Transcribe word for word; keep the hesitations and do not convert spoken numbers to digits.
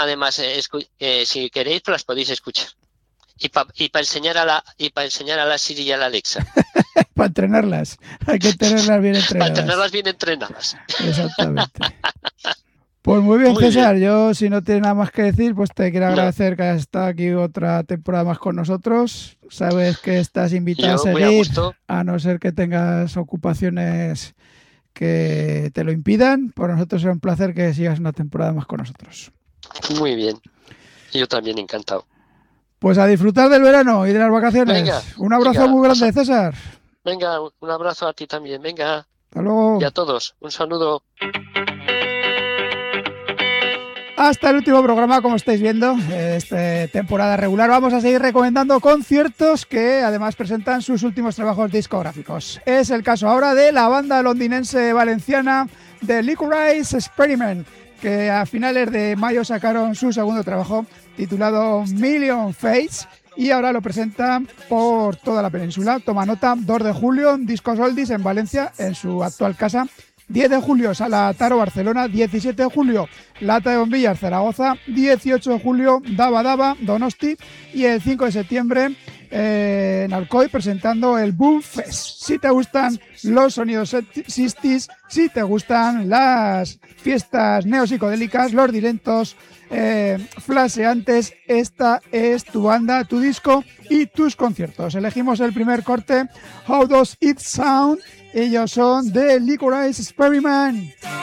además, eh, escu- eh, si queréis, pues las podéis escuchar. Y para y pa enseñar a la y para enseñar a la Siri y a la Alexa. Para entrenarlas. Hay que tenerlas bien entrenadas. Para tenerlas bien entrenadas. Exactamente. Pues muy bien, Muy César. bien. Yo, si no tienes nada más que decir, pues te quiero No, agradecer que hayas estado aquí otra temporada más con nosotros. Sabes que estás invitado yo a muy a seguir, gusto. a no ser que tengas ocupaciones que te lo impidan. Por nosotros será un placer que sigas una temporada más con nosotros. Muy bien. Yo también encantado. Pues a disfrutar del verano y de las vacaciones. Venga, Un abrazo venga, muy grande, pasa- César. venga, un abrazo a ti también. Venga, Hasta luego. y a todos, un saludo. Hasta el último programa, como estáis viendo, esta temporada regular. Vamos a seguir recomendando conciertos que además presentan sus últimos trabajos discográficos. Es el caso ahora de la banda londinense valenciana The Licorice Experiment, que a finales de mayo sacaron su segundo trabajo titulado Million Fates y ahora lo presentan por toda la península. Toma nota, dos de julio, Discos Oldies en Valencia, en su actual casa. diez de julio, Sala Taro, Barcelona. diecisiete de julio, Lata de Bombillas, Zaragoza. dieciocho de julio, Daba Daba, Donosti. Y el cinco de septiembre, eh, en Alcoy, presentando el Boom Fest. Si te gustan los sonidos sixties, si te gustan las fiestas neopsicodélicas, los directos eh, flasheantes, esta es tu banda, tu disco y tus conciertos. Elegimos el primer corte, How Does It Sound. Ellos son The Licorice Experiment.